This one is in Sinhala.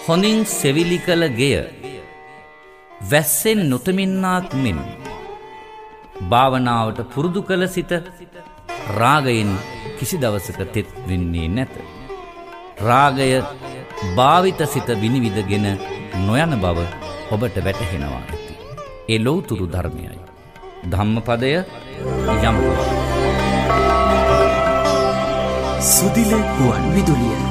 හොඳින් සෙවිලි කළ ගෙය වැස්සෙන් නොතමින්නාක් මෙන් භාවනාවට පුරුදු කළ සිත රාගයෙන් කිසි දවසක තෙත් වෙන්නේ නැත. රාගය භාවිත සිත විනිවිදගෙන නොයන බව ඔබට වැටහෙනවා ඇති. ඒ ලෞතුරු ධර්මයයි. ධම්මපදය යම් සුදිල ගුවන් විදුලිය